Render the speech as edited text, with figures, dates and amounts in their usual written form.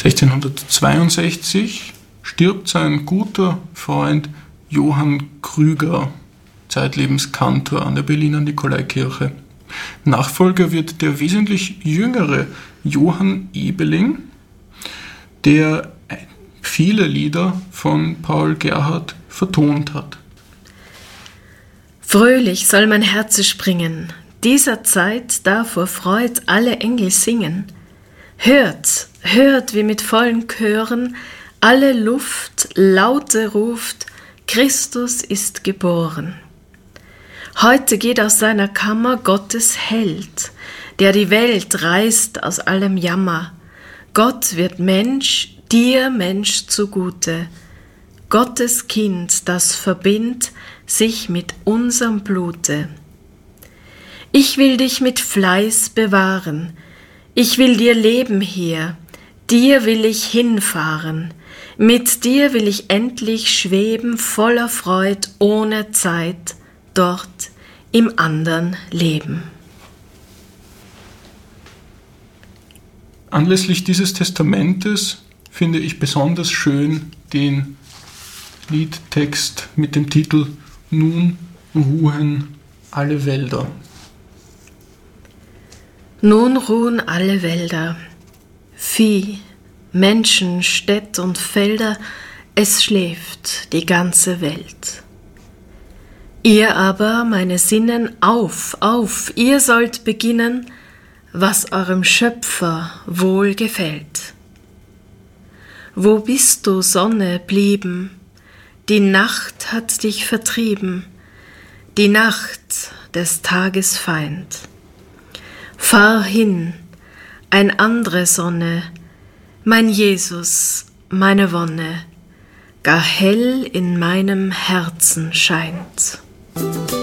1662 stirbt sein guter Freund Johann Krüger, zeitlebens Kantor an der Berliner Nikolaikirche. Nachfolger wird der wesentlich jüngere Johann Ebeling, der viele Lieder von Paul Gerhardt vertont hat. Fröhlich soll mein Herze springen, dieser Zeit da vor Freud alle Engel singen. Hört, hört, wie mit vollen Chören alle Luft laute ruft, Christus ist geboren. Heute geht aus seiner Kammer Gottes Held, der die Welt reißt aus allem Jammer. Gott wird Mensch, dir Mensch zugute. Gottes Kind, das verbindt sich mit unserem Blute. Ich will dich mit Fleiß bewahren, ich will dir Leben hier, dir will ich hinfahren, mit dir will ich endlich schweben, voller Freud, ohne Zeit, dort im andern Leben. Anlässlich dieses Testamentes finde ich besonders schön den Liedtext mit dem Titel Nun ruhen alle Wälder. Nun ruhen alle Wälder, Vieh, Menschen, Städt und Felder, es schläft die ganze Welt. Ihr aber, meine Sinnen, auf, auf, ihr sollt beginnen, was eurem Schöpfer wohl gefällt. Wo bist du, Sonne, blieben? Die Nacht hat dich vertrieben, die Nacht des Tages Feind. Fahr hin, ein andre Sonne, mein Jesus, meine Wonne, gar hell in meinem Herzen scheint.